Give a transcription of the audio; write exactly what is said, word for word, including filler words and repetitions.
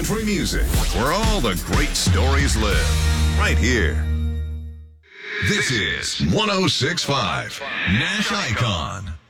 country music, where all the great stories live. Right here. This is one oh six point five Nash Icon.